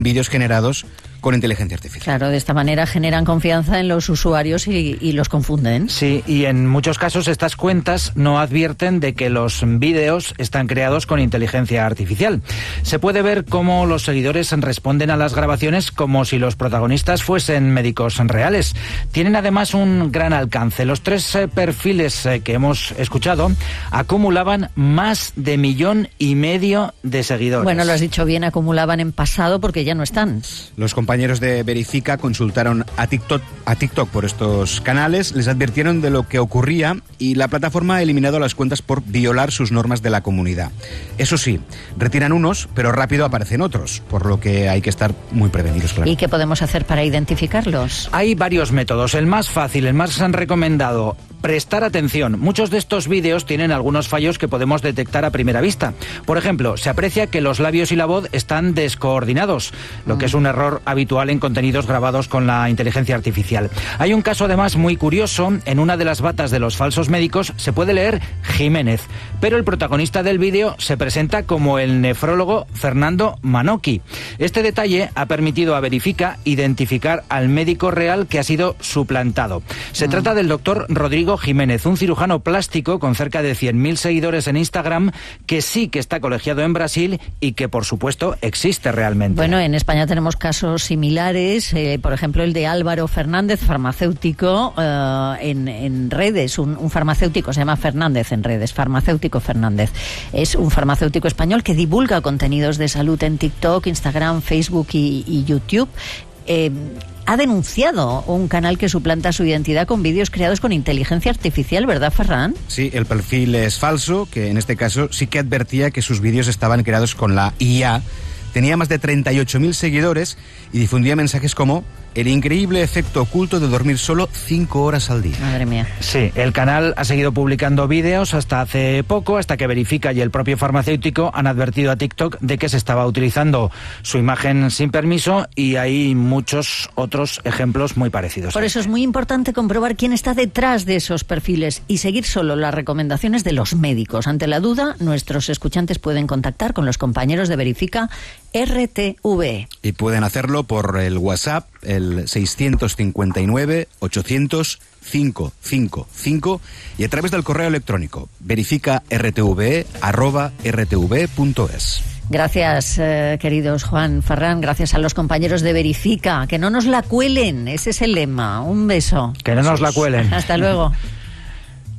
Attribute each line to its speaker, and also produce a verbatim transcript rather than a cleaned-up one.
Speaker 1: vídeos generados con inteligencia artificial.
Speaker 2: Claro, de esta manera generan confianza en los usuarios y, y los confunden.
Speaker 3: Sí, y en muchos casos estas cuentas no advierten de que los vídeos están creados con inteligencia artificial. Se puede ver cómo los seguidores responden a las grabaciones como si los protagonistas fuesen médicos reales. Tienen además un gran alcance. Los tres eh, perfiles eh, que hemos escuchado acumulaban más de millón y medio de seguidores.
Speaker 2: Bueno, lo has dicho bien, acumulaban en pasado porque ya no están.
Speaker 1: Los compañeros de Verifica consultaron a TikTok, a TikTok por estos canales, les advirtieron de lo que ocurría y la plataforma ha eliminado las cuentas por violar sus normas de la comunidad. Eso sí, retiran unos, pero rápido aparecen otros, por lo que hay que estar muy prevenidos, claro.
Speaker 2: ¿Y qué podemos hacer para identificarlos?
Speaker 3: Hay varios métodos. El más fácil, el más recomendado, prestar atención. Muchos de estos vídeos tienen algunos fallos que podemos detectar a primera vista. Por ejemplo, se aprecia que los labios y la voz están descoordinados, lo que es un error habitual en contenidos grabados con la inteligencia artificial. Hay un caso además muy curioso. En una de las batas de los falsos médicos se puede leer Jiménez, pero el protagonista del vídeo se presenta como el nefrólogo Fernando Manocchi. Este detalle ha permitido a Verifica identificar al médico real que ha sido suplantado. Se mm. trata del doctor Rodrigo Jiménez, un cirujano plástico con cerca de cien mil seguidores en Instagram, que sí que está colegiado en Brasil y que, por supuesto, existe realmente.
Speaker 2: Bueno, en España tenemos casos similares, eh, por ejemplo, el de Álvaro Fernández, farmacéutico eh, en, en redes, un, un farmacéutico, se llama Fernández en redes, farmacéutico Fernández. Es un farmacéutico español que divulga contenidos de salud en TikTok, Instagram, Facebook y, y YouTube. Eh, ha denunciado un canal que suplanta su identidad con vídeos creados con inteligencia artificial, ¿verdad, Ferran?
Speaker 1: Sí, el perfil es falso, que en este caso sí que advertía que sus vídeos estaban creados con la I A. Tenía más de treinta y ocho mil seguidores y difundía mensajes como: el increíble efecto oculto de dormir solo cinco horas al día.
Speaker 2: Madre mía.
Speaker 3: Sí, el canal ha seguido publicando vídeos hasta hace poco, hasta que Verifica y el propio farmacéutico han advertido a TikTok de que se estaba utilizando su imagen sin permiso, y hay muchos otros ejemplos muy parecidos.
Speaker 2: Por eso es muy importante comprobar quién está detrás de esos perfiles y seguir solo las recomendaciones de los médicos. Ante la duda, nuestros escuchantes pueden contactar con los compañeros de Verifica R T V E.
Speaker 1: Y pueden hacerlo por el WhatsApp, el seiscientos cincuenta y nueve, ochocientos, quinientos cincuenta y cinco, y a través del correo electrónico verifica r t v e arroba r t v punto es.
Speaker 2: Gracias, eh, queridos Juan, Ferran, gracias a los compañeros de Verifica. Que no nos la cuelen, ese es el lema. Un beso.
Speaker 3: Que no nos la cuelen.
Speaker 2: Hasta luego.